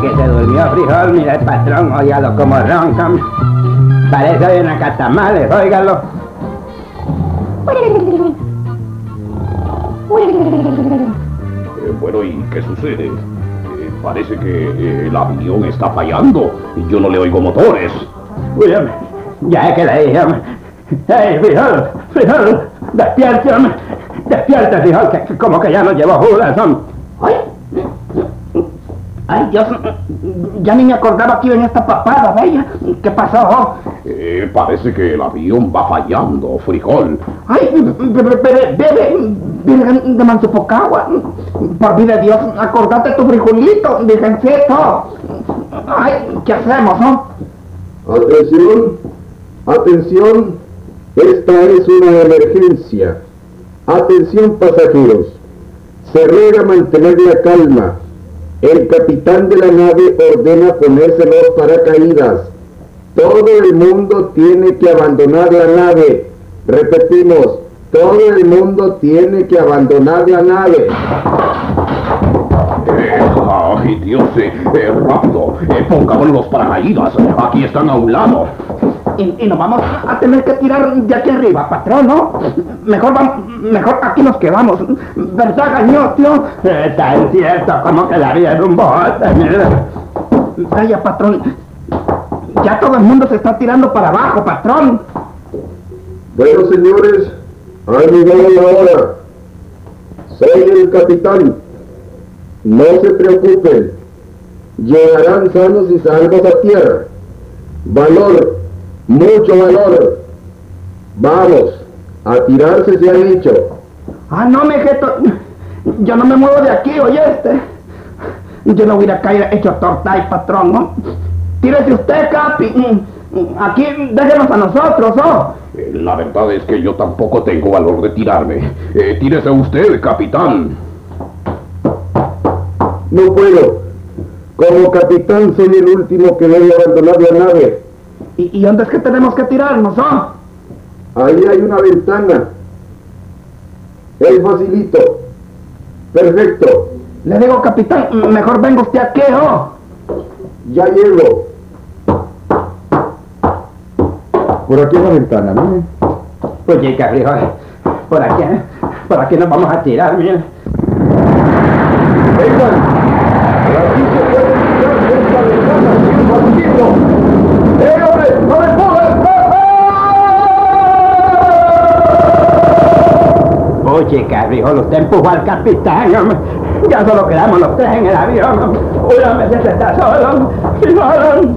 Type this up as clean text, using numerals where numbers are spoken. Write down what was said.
que se durmió Frijol, mira el patrón, óigalo como ronca. Parece de una catamales, óigalo. Bueno, ¿y qué sucede? Parece que el avión está fallando y yo no le oigo motores. Uy, hombre, ya es que le dije, hombre. ¡Hey, Frijol! ¡Despierte, hombre! ¡Despierte, Frijol, que como que ya nos llevó Judas, hombre! ¡Ay, Dios! Ya ni me acordaba que iba en esta papada, vaya. ¿Qué pasó? Parece que el avión va fallando, Frijol. ¡Ay, bebe de Mansupocagua! Por vida de Dios, acordate tu frijolito, virgencito. ¡Ay, qué hacemos, no! Atención, esta es una emergencia. Atención pasajeros, se ruega mantener la calma. El capitán de la nave ordena ponerse los paracaídas. Todo el mundo tiene que abandonar la nave. Repetimos, todo el mundo tiene que abandonar la nave. ¡Ay, Dios! ¡Rápido! ¡Pongamos los paracaídas! Aquí están a un lado. Y nos vamos a tener que tirar de aquí arriba, patrón, ¿no? Mejor aquí nos quedamos. ¿Verdad, gañotio? Tan cierto como que la vida es un bote, mira. Vaya, patrón. Ya todo el mundo se está tirando para abajo, patrón. Bueno, señores, ha llegado la hora. Soy el capitán. No se preocupen. Llegarán sanos y salvos a tierra. Valor, mucho valor. Vamos, a tirarse se ha dicho. Ah, no, mejeto. Yo no me muevo de aquí, oye Yo no voy a caer hecho torta, patrón, ¿no? Tírese usted, capi. Aquí déjenos a nosotros, ¿oh? La verdad es que yo tampoco tengo valor de tirarme. Tírese usted, capitán. No puedo. Como capitán soy el último que debe abandonar la nave. ¿Y dónde es que tenemos que tirarnos, oh? Ahí hay una ventana. Es facilito. Perfecto. Le digo, capitán, mejor venga usted aquí, oh. Ya llego. Por aquí en la ventana, miren. Oye, Frijol, por aquí nos vamos a tirar, miren. Vengan. Aquí se puede tirar de esta ventana sin facilito. ¡Hombre! ¡No me empujes! Oye, Frijol, usted empujó al capitán, hombre. Ya solo quedamos los tres en el avión. Una vez está solo. Frijol.